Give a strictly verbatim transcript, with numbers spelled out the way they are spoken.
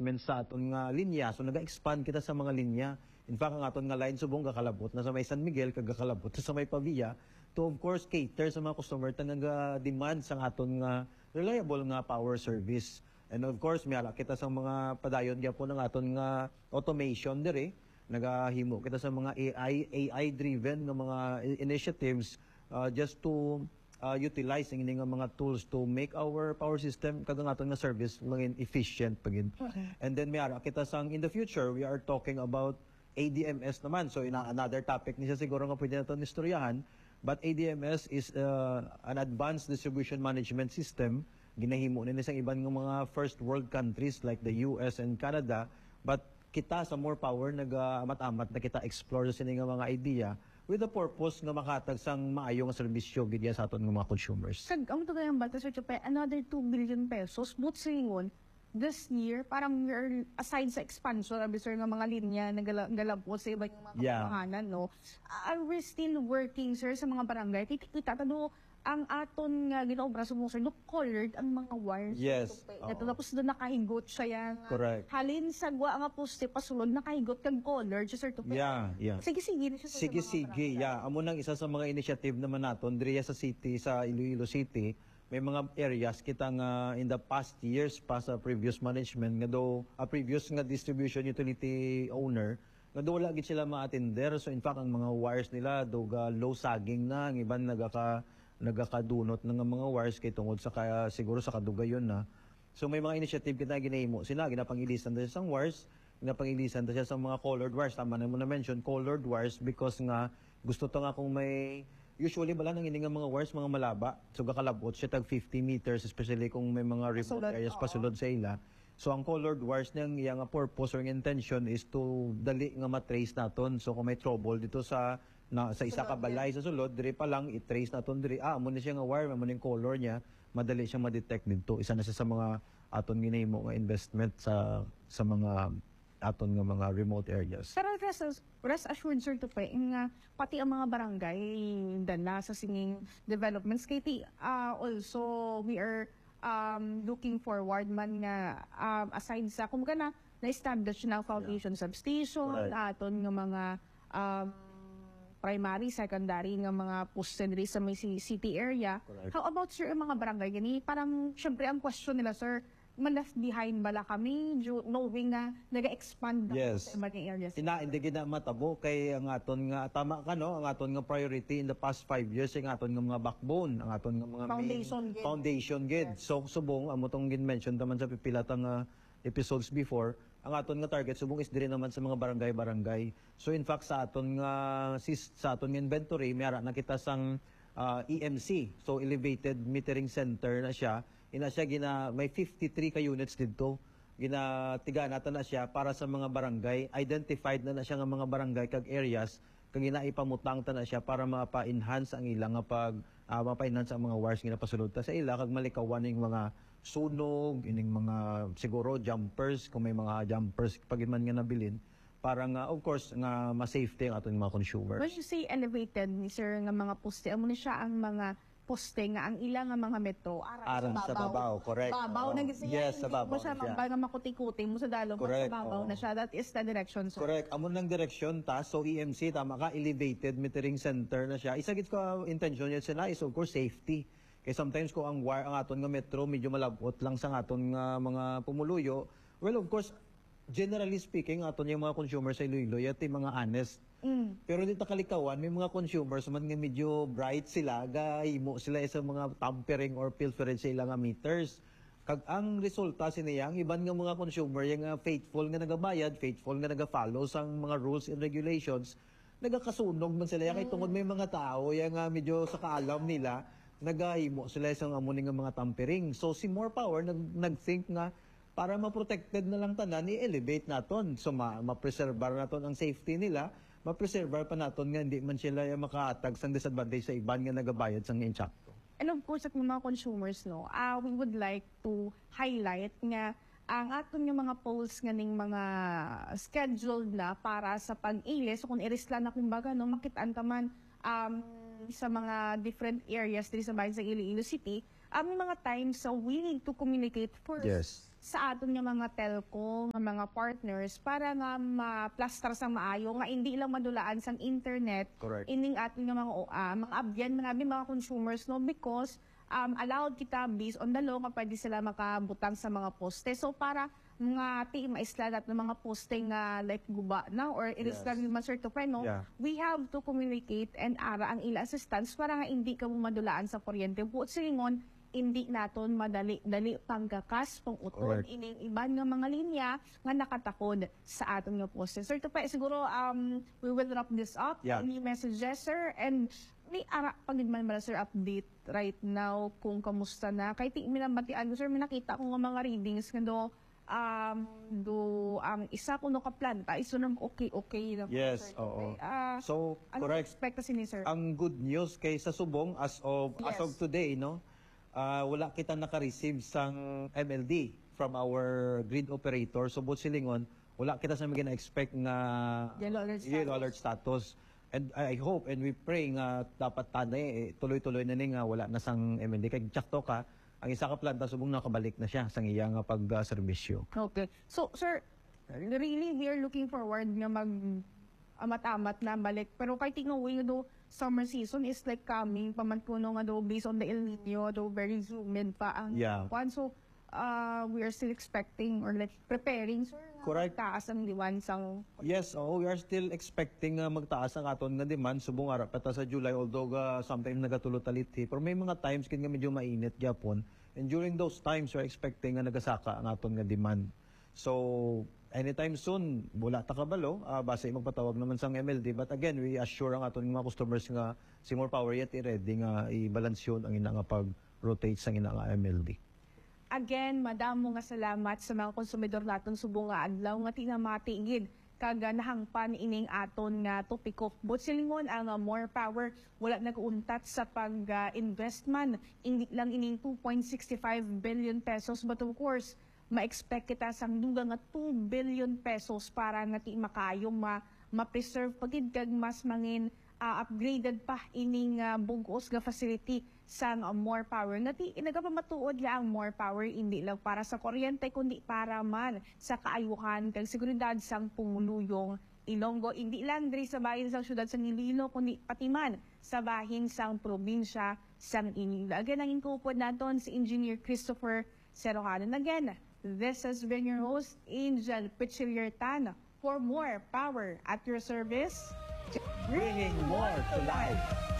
investment sa aton nga linya. So naga-expand kita sa mga linya. In fact, ang aton nga line subong gakalabot na sa may San Miguel kag gakalabot sa may Pavia to of course cater sa mga customer ta nga demand sa aton nga reliable nga power service. And of course, may ala kita sa mga padayon gyapon ng aton nga automation dire. Nagahimo kita sa mga A I A I driven nga mga initiatives uh, just to Uh, utilizing ini nga mga tools to make our power system kadang aton nga service maging efficient pagin. Okay. And then may ara kita sang in the future we are talking about A D M S naman. So in another topic ni siya siguro nga pwede naton istoryahan, but A D M S is uh, an advanced distribution management system. Ginahimo ni sa ibang nga mga first world countries like the U S and Canada, but kita sa more power nag-amat-amat na kita explore sa sini nga mga idea with the purpose nga makatag sang maayo nga serbisyo gid sa aton nga mga consumers. Kag ang tugayang bata sa Chupe, another two billion pesos but singon this year parang we're, aside sa expansion abi sir nga mga linya nagalabot sa ibang mga yeah. pamahanan no. Are we still working sir sa mga barangay? Kita tano ang aton nga ginaobra sa sir no colored ang mga wires. Yes. Ito tapos doon nakahigot siya yan. Correct. Halin sa gwa nga poste pasulod nakahigot kag colored sir to. Yeah, yeah. Sige sige na siya sa Sige sige. Yeah, amo nang isa sa mga initiative naman naton diri sa city sa Iloilo City. May mga areas kita nga in the past years pa sa previous management nga do a previous nga distribution utility owner nga do wala gid sila ma-attender. So in fact ang mga wires nila do ga low sagging na, ang iban nagaka nagakadunot ng mga wires kay tungod sa kaya siguro sa kadugayon na. So may mga initiative kita ginahimo sila, ginapangilisan ta sa wires, ginapangilisan ta siya sa mga colored wires. Tama na mo na mention colored wires because nga gusto to nga kung may usually bala nang ini nga mga wires mga malaba. So gakalabot siya tag fifty meters especially kung may mga remote areas pasulod sa ila. So ang colored wires nang iya nga purpose or intention is to dali nga matrace naton. So kung may trouble dito sa na sa isa ka balay sa sulod diri pa lang i-trace naton diri ah amo ni siya nga wire amo ni color niya madali siyang ma-detect dito. Isa na siya sa mga aton ginahimo nga investment sa sa mga aton nga mga remote areas. Pero rest, rest assured sir to pa nga pati ang mga barangay dala sa singing developments kay uh, also we are um, looking forward man nga um, aside sa kung na na-establish na foundation yeah. substation right. aton nga mga um, primary, secondary nga mga posten diri sa may city area. Correct. How about sir ang mga barangay gani? Parang syempre ang question nila sir, man left behind bala kami knowing nga naga-expand yes. sa mga areas. Ina hindi gid na matabo kay ang aton nga tama ka no, ang aton nga priority in the past five years ang aton nga mga backbone, ang aton nga mga foundation main gid. foundation gid. Yes. So subong amo tong gid mention taman sa pipila tang uh, episodes before. Ang aton nga target subong is diri naman sa mga barangay-barangay. So in fact sa aton nga sis, sa aton nga inventory may ara nakita sang uh, E M C. So elevated metering center na siya. Ina siya gina may fifty-three ka units dito. Ginatiga nato na siya para sa mga barangay. Identified na na siya nga mga barangay kag areas kag ginaipamutang ta na siya para mapa-enhance ang ilang nga pag uh, mapa-enhance ang mga wires ginapasulod ta sa ila kag malikawan ning mga sunog, ining mga siguro jumpers, kung may mga jumpers pag man nga nabilin, para nga of course nga ma-safety ang ating mga consumers. When you say elevated ni sir nga mga poste, amo ni siya ang mga poste nga ang ilang nga mga metro aran sa babaw, sa babaw correct. Babaw oh. na gisiya. Yes, sa babaw. Mo siya nga makuti-kuti mo sa dalong sa babaw oh. na siya. That is the direction sir. Correct. Amo nang direksyon ta. So E M C tama ka, elevated metering center na siya. Isa gid ko intention niya sila is of course safety. Kaya sometimes ko ang wire ang aton nga metro medyo malabot lang sa aton nga mga pumuluyo. Well, of course, generally speaking, aton yung mga consumers sa Iloilo, yati mga honest. Mm. Pero dito kalikawan, may mga consumers man nga medyo bright sila, gahimo sila sa mga tampering or pilferage sa ilang meters. Kag ang resulta siniyang iban nga mga consumer yung nga faithful nga nagabayad, faithful nga naga-follow sang mga rules and regulations, nagakasunog man sila. Mm. Kaya tungod may mga tao yung nga medyo sa kaalam nila, nagahimo sila isang amuning nga mga tampering. So si More Power nag nag-think nga para ma-protected na lang tanan i-elevate naton. So ma ma-preserve naton ang safety nila, ma-preserve pa naton nga hindi man sila makaatag sang disadvantage sa iban nga nagabayad sang insakto. And of course at mga consumers no, uh, we would like to highlight nga ang aton nga mga polls nga ning mga scheduled na para sa pag-ilis so kung irisla na kumbaga no makitaan ta man um sa mga different areas dito sa bayan sa Iloilo City, ang um, mga times so we need to communicate first. Yes. sa aton nga mga telco, nga mga partners para nga ma-plaster sa maayo nga hindi lang madulaan sang internet Correct. ining aton nga mga O A, mga abyan mga mga consumers no because um, allowed kita based on the law nga pwede sila makabutang sa mga poste. So para mga ti maislat ng mga poste nga like guba na or it is Yes. lang man certified no, Yeah. we have to communicate and ara ang ila assistance para nga hindi ka mo madulaan sa kuryente. Buot silingon, hindi naton madali dali panggakas pang utod Correct. ining iban nga mga linya nga nakatakod sa aton nga poste. Sir, to pa siguro um we will wrap this up. Yeah. Any messages, sir? And may ara pagid man mala sir update right now kung kamusta na kay ti minabatian ko sir, may nakita ko nga mga readings nga do um do ang isa ko no ka planta iso nang okay okay na po, Yes, sir. oo. Ah, So, ano correct. expect ni sir? Ang good news kay sa Subong as of as Yes. of today, no, ah, wala kita naka-receive sang M L D from our grid operator. So, buot silingon, wala kita sa mga na-expect nga Yellow alert status. yellow alert status. And I hope and we pray nga dapat tanay eh, tuloy-tuloy na ni nga wala na sang M L D. Kay tsakto ka, ang isa ka planta Subong nakabalik na siya sang iya nga pag-serbisyo. Okay. So, sir, really, we are looking forward nga mag amat-amat na balik. Pero kahit tingawin do summer season is like coming, pamanpuno nga do based on the El Nino, do very humid pa ang Yeah. kwan. So, uh, we are still expecting or like preparing, sir, nga Correct. taas ang liwan sang Yes, oh, we are still expecting nga magtaas ang aton nga demand subong ara pata sa July although ga sometimes nagatulot taliti pero may mga times kin nga medyo mainit gyapon and during those times we are expecting nga nagasaka ang aton nga demand. So anytime soon wala ta kabalo uh, base magpatawag naman sang M L D but again we assure ang aton mga customers nga si more power yet i-ready nga i-balansyon ang ina nga pag-rotate sang ina nga M L D. Again, madamo nga salamat sa mga konsumidor naton subong nga adlaw nga tinamatigid kaga nahangpan ining aton nga topiko. But silingon ang uh, more power wala nag-untat sa pag-investment indi lang ining two point six five billion pesos but of course ma-expect kita sang dugang nga two billion pesos para nga ti makayo ma ma-preserve pagid kag mas mangin uh, upgraded pa ining uh, bugos nga facility sang uh, more power nga ti nagapamatuod la ang more power hindi lang para sa kuryente kundi para man sa kaayuhan kag seguridad sang pumuluyong Ilonggo hindi lang diri sa bahin sang syudad sa Iloilo kundi pati man sa bahin sang probinsya sang Iloilo. Again ang inkupod naton si Engineer Christopher Serojano. And again, this has been your host Angel Pichiliertan for more power at your service. Bringing more to life.